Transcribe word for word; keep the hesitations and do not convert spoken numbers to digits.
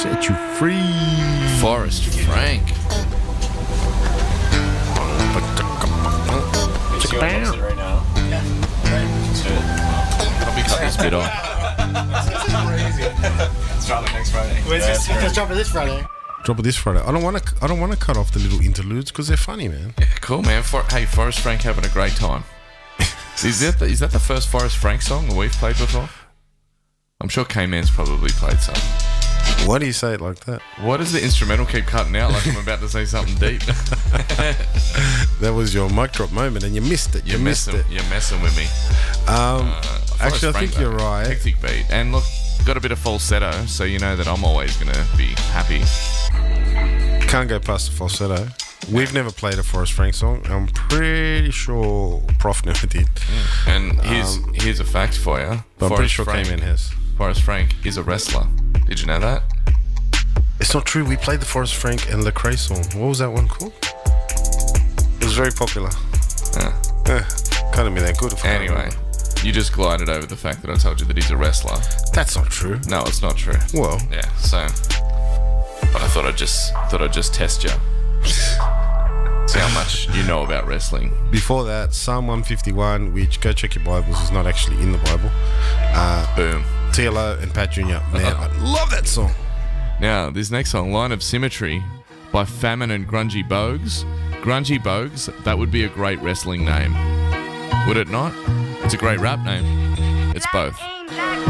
Set you free. Forrest Frank. Check it out. Right now. Yeah. Right. Probably cut this bit off. It's dropping next Friday. Where's this? It's dropping this Friday. Drop it this Friday. I don't want to. I don't want to cut off the little interludes because they're funny, man. Yeah, cool, man. For, hey, Forrest Frank having a great time. Is that the, is that the first Forrest Frank song that we've played before? I'm sure K-Man's probably played some. Why do you say it like that? Why does the instrumental keep cutting out like I'm about to say something deep? That was your mic drop moment, and you missed it. You You're missed messing, it. You're messing with me. Um, Uh, Forrest actually, I Frank, think you're though, right. Hectic beat. And look, got a bit of falsetto, so you know that I'm always going to be happy. Can't go past the falsetto. We've never played a Forrest Frank song. I'm pretty sure Prof never did. And here's Um, here's a fact for you. But I'm pretty sure K-Man has. Forrest Frank is a wrestler. Did you know that? It's not true. We played the Forrest Frank and Lecrae song. What was that one called? It was very popular. Yeah. Eh, can't have been that good. If I Anyway, remember. you just glided over the fact that I told you that he's a wrestler. That's not true. No, it's not true. Well, Yeah, so... But I thought I'd just, thought I'd just test you. See how much you know about wrestling. before that, Psalm one fifty-one, which, go check your Bibles, is not actually in the Bible. Uh, Boom. T L O and Pat Junior Man, I love that song. Now, this next song, Line of Symmetry, by Famine and Grungy Bogues. Grungy Bogues, that would be a great wrestling name. Would it not? It's a great rap name. It's both.